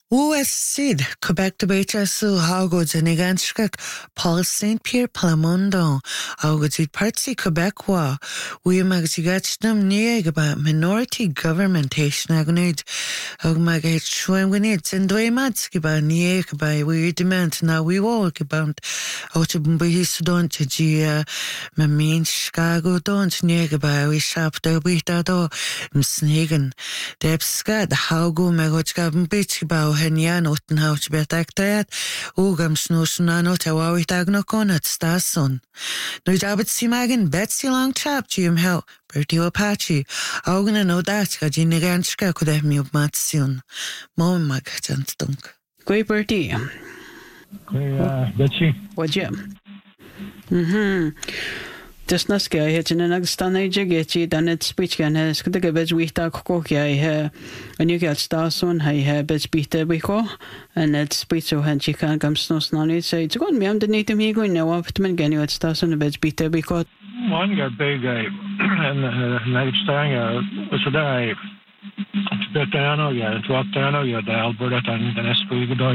USCid Quebec debater su hagod in iganskak Paul St. Pierre Plamondon hagod Parti Quebecois we magzigatnam niegaba minority governmentation agnid hag maget schwemgnid sindwe matskiba niegaba we demand na we walk about out of Bihis don't ji me mean Chicago don't niegaba we shop der bita do msnegen debska the hago magotska bitskiba Henian Ottenhout betaktaat, Ugam snusnano tawawi tagnokon at Stason. No dabit simagan Betsy long chap Jim Hell, Bertie Apache, Augen and Odatka, Giniganska could have me of Matsun. Mom magajant dunk. Great Bertie. Betsy. What you? Just naske I had an agstana jigeti done it speech can has the gabes we talk cocky I have and you get starson I have bets beat there before and that speech so hand she can't come snow snonny say it's going me underneath me going now up to me you at starson the bets beat there because one got big and night starting was a Betano, Rockano, the Alberta and the Espuido,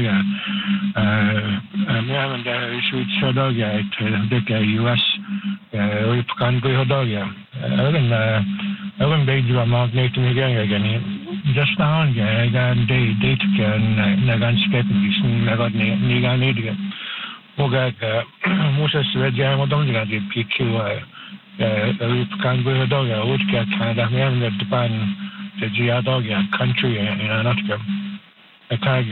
and the Sweet Shadow, the US, Ripcan Bihodoya. I went big to a magnet again. Just now, I got date and Nagan I got Nigan idiot. Mogak Moses Reggie, I don't get the PQ. Ripcan Bihodoya, which got Canada, and the ban. The Giadogia country in Antarctica. I tag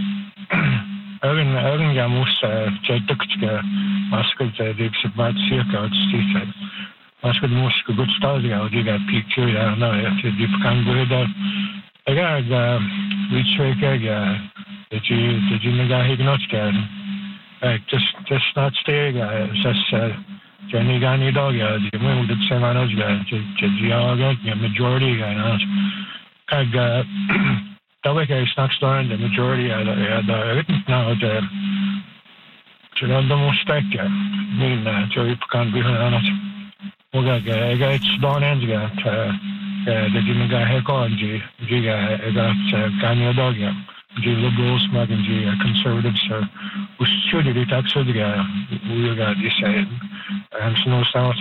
Ergen Gamus, Jedukska, Musket, the Exhibit Circa, Seaside. Musket Musk, good stars, you got PQ, I don't know if you can go there. I got reach Rega, the Jinaga Hignotka, just not stay, just. Jenny Gani dog, the women with the Semanos, the majority, Kag Tawaka snacks down the majority of the written now the Chiranda Mustaka, mean Joey Pecan behind us. Oga, I got Don Enziga, the Jimiga Heko and Giga, I got Ganya Dogia. G liberals, Magan G conservatives are who should it actually we got this and snow south.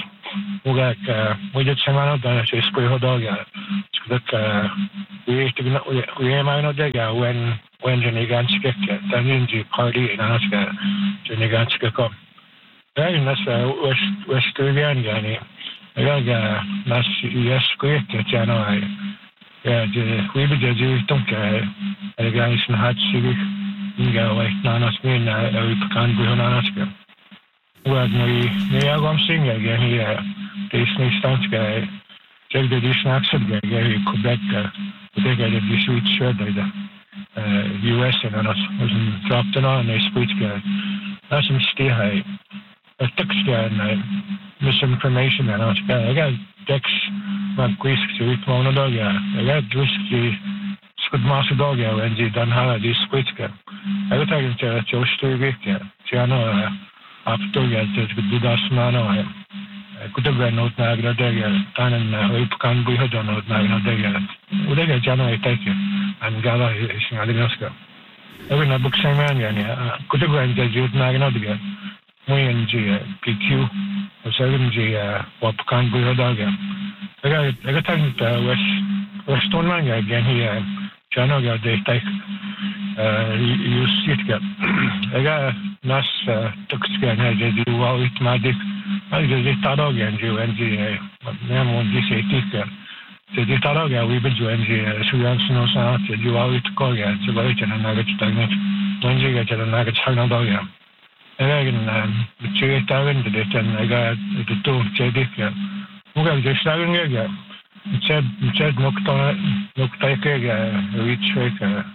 We did some out there to spray hot dog. That we might not dig when Jenny Ganska, the Ninja party in Alaska, Jenny Ganska come. Then that's West Korean Gani. I got that's yes, great, January. Yeah, we be the don't the guys in hot civic, you go like Nanas mean, we can't go on Alaska. Well, me, I'm singing again here. This next dance guy, check the dish accent guy, Quebec, they got the sweet shirt by the US and us wasn't dropped on a speech guy. That's in stay high. A text guy and misinformation and us guy. I got text. Quisks with Monodoga, I got Drisky, Scudmaster Doga, when they done how this Quitska. I got taken to Joe Sturvika, Tiano, after get to do that Mano. I could have been not Nagra Dega, and Ripcan Buhad on not Nagra Dega. Udega Jano, I take it, and Gala is in Adinaska. I will not book Simon, could have been the Jute Nagra Dega. We G PQ, or 7G, Wapcan Buhadaga. I got talking to West Stonewall again here. Chano got they take you see it. I got Nas Tuxka and I do all it magic. I did Tadoga and you and the name on this etika. The Tadoga we bid you and the Sudan Snow South, you all it Koga, it's a very and I got stagnant. When you get a nugget Hanadoga. And I can the Chiri Tavern did it and I got the two Chedika. Muga just starting again. It said Noctaka, reach Raka,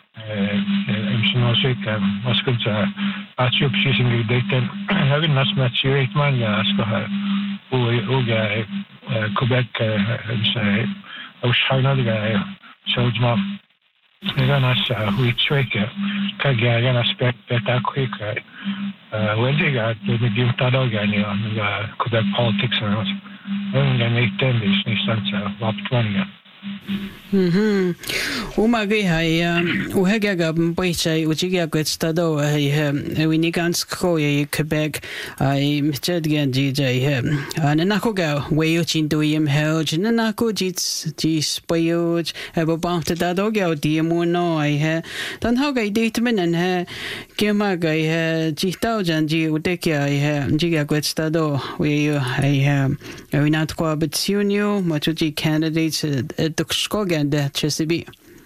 Msnosika, Moscow, Archip Shishing the data, having not much 8 man, ask her, Uga, Quebec, and say, oh, China, the guy, so mom. Again, reach Raka, Kagan aspect better quicker. When they got the Jim Tadogan on Quebec politics around. Only 8 10 days, Nissan, up 20. Umagi hai uhega boichai ujiga gwestado hai winigansko ye Quebec ai mitedgen DJ he nanako ga wayo chinduim helj nanako jits boyoj ebo bamta dadogya diemuno ai he dan hoga ditmenen he gemaga he jitao janji utekia he jiga gwestado wayo hai winatko abitsunio machuji candidates Skogen de Chesapeake.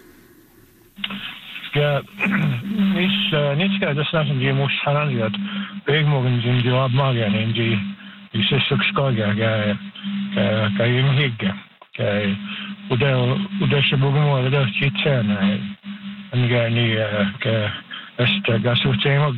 Ja, niet dat is net een die moest gaan dat ik mogen zien die op magen en die is ook Skogen ga je higgen hoe ze mogen worden dat je zijn en ga niet ga zo zijn ook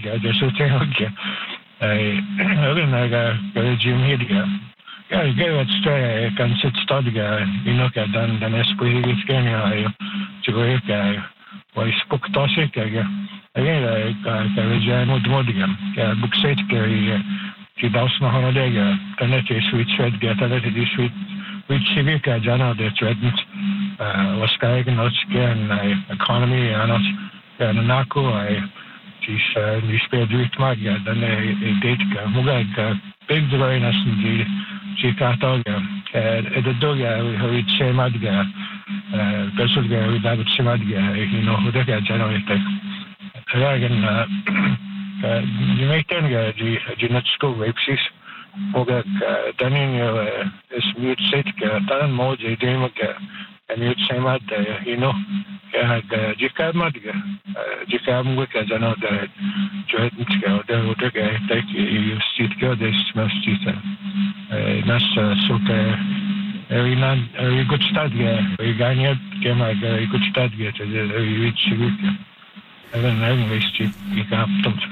ga Jim higgen. Ja, ik ga het stijgen. Kan zit stadigen. Ik dan is het geen ja. Je gaat waar je spok tas ik ga. Ik ga moet worden. Ja, boek zit je das nog een dag. Dan het is switch red get. Dan het is switch civic jana de trend. Was kijken als economy en een nako. Die speelt direct maar ja. Dan date moet ik big awareness in Chicago. The doga we say madga. Personally, we have some madga. Who they get generated. Again, you make them the not school rapes. Oga danin is mute set. Dan more the demaga. And you'd say mad. Jikab madga. Jikab wika jano Jordan the guy take you see go this must that's very good start we got game like a good start to reach and then anyways you got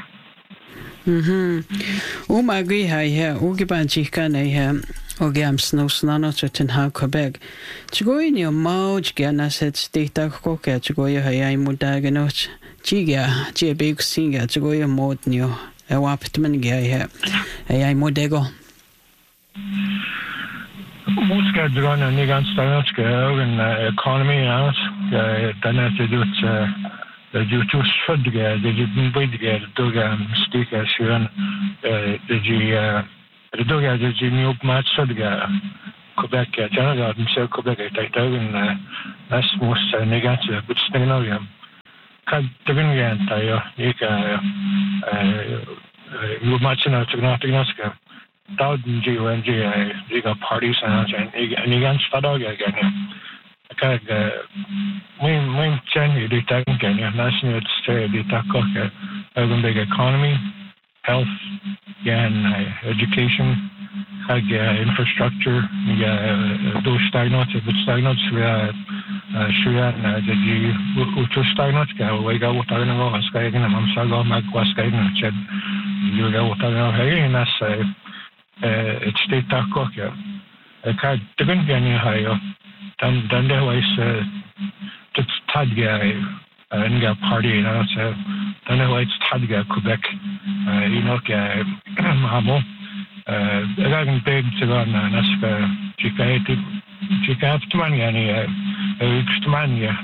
Umagi hai he ugiban chikan he ogam snowsnano to ha Quebec Chigoy ni mauj gana set data koka chigoy hai mudaganoch Chiga big singer chigoy mod new a wapitman gay he ai modego Música drona nigan stanotska and economy out then to do it you too should get the doga sticker shuran the doga the new match should get Quebec Canada and Quebec and that's most negative but still kad tvingan tayo you match na tgnaska Dowden G got parties and again start again. We Jenny the taking national state the taco urban big economy, health, education, infrastructure, those stagnates, but stagnates Shuyan the stagnates we got what I know as guy again I'm sago magwaska ched you got what I know hey and that's it's state taco I can't even get any higher. Then there was it's Tadga and got party and I said then there was Tadga Quebec Mamo I got big to go on that's Chikaptmania Xtmania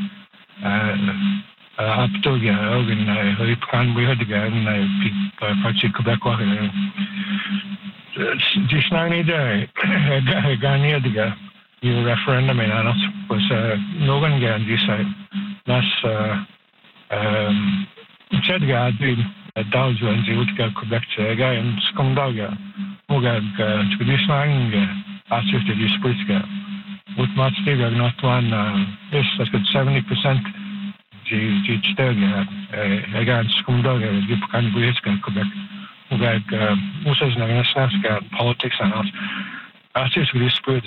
up to and we had to go and party Quebec just 90 days Ganiadiga you referendum in Anna was no one can decide that's Chedga did a Dow's when they would get Quebec to a guy and Skumdaga Muga to this lang after the dispute with much bigger not one this that's good 70% again Skumdaga you can be Quebec Musas Nagasnaska politics and us. After this spread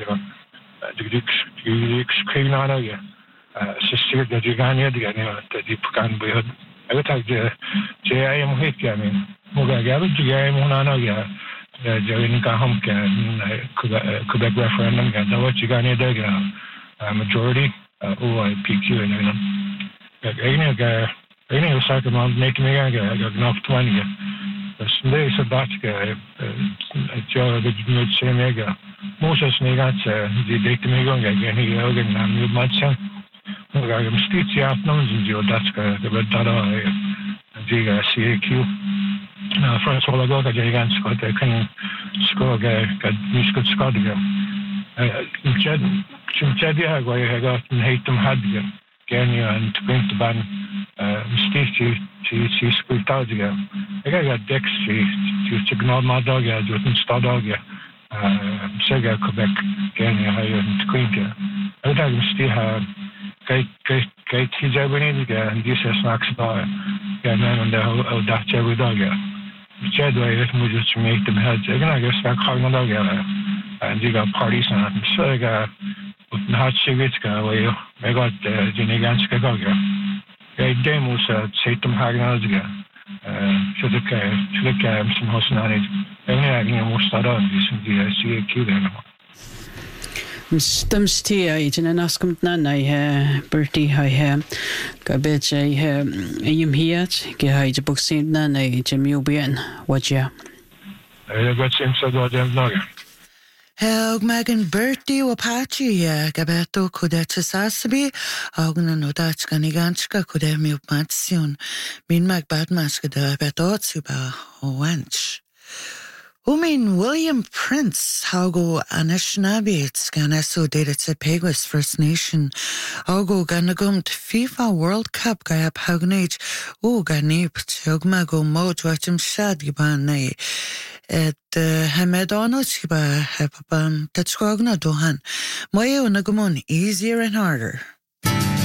the screen on you. Sister that you can hear that you can be heard. I would like the JIM hit. I mean, Mugaga, JIM Hunanaga, Jarin Kahumka, Quebec referendum, and what you can hear there. Majority, OIPQ, and any of the cycle making me enough 20. Sunday so datga Joe the mid semega. Moses negats the date megon again he organ nam you matcha. I'm stitch out nonsense you datga the data Giga CAQ. First of all, I got a giant Scott. I can score a Miskut Scottigan. Chimchadia, where I got and hate them Hadigan, Ganya and to bring the band Stitchy, she squeaked out again. I got Dex, she ignored my dog, I didn't start dog, Sega, Quebec, Ganya, and Quinta. I think still have great hijabini and this is Max Bar, and the Dutch every dog. Chad way that moves to make them heads. Again, I guess I call them together. And you got parties on it. So I got hot cigarettes away. I got Jiniganska Gaga. I demos say them hanging out again. Should look at some Hosanani. Every having a more start on this and the CAQ then. Stamstia in an ascomtnan I have Bertie I have Gabet I have Hiat, Gehai the book Saint Nan I Jamubian, what ya? I got him so goddamn long. Heg Megan Bertie Wapachi, Gabeto Kudeta Sasabi, Ogna no Dutch Ganiganska Kudemi Matsion, Min Mag Badmaska de Betotsuba, Wench. Umin William Prince, Haugo Anishnabiets, Ganeso dated Peguis First Nation, Augo Ganagum FIFA World Cup, Gayap Hagnage, O Ganip, Chogmago Moj, Wachim Shad Gibane, at Hamedono Chiba, Hepabam, Tatskogna Dohan, Moyo Nagumon, easier and harder.